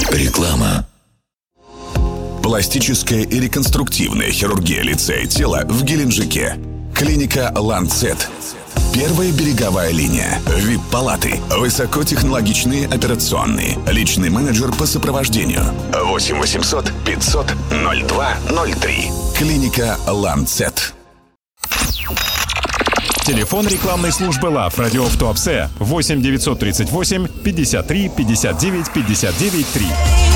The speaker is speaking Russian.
Реклама. Пластическая и реконструктивная хирургия лица и тела в Геленджике. Клиника «Ланцет». Первая береговая линия. ВИП-палаты. Высокотехнологичные операционные. Личный менеджер по сопровождению. 8 800 500 02 03. Клиника «Ланцет». Телефон рекламной службы ЛАВ «Радио в Туапсе» 8 938 53 59 59 3.